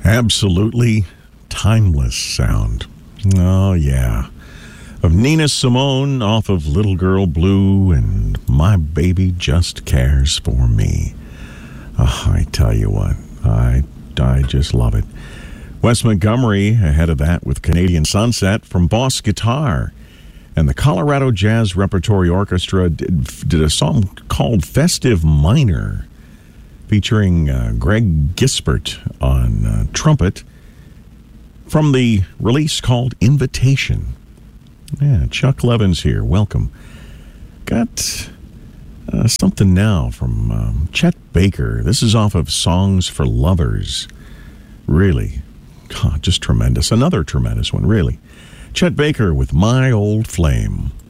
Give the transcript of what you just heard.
Absolutely timeless sound. Oh, yeah. Of Nina Simone off of Little Girl Blue and My Baby Just Cares for Me. Oh, I tell you what, I just love it. Wes Montgomery ahead of that with Canadian Sunset from Boss Guitar. And the Colorado Jazz Repertory Orchestra did a song called Festive Minor, featuring Greg Gisbert on trumpet, from the release called Invitation. Yeah, Chuck Levins here. Welcome. Got something now from Chet Baker. This is off of Songs for Lovers. Really, God, just tremendous. Another tremendous one, really. Chet Baker with My Old Flame.